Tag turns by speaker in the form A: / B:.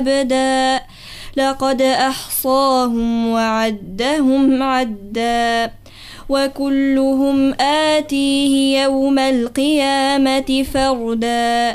A: عبدا لقد أحصاهم وعدهم عدا وكلهم آتيه يوم القيامة فردا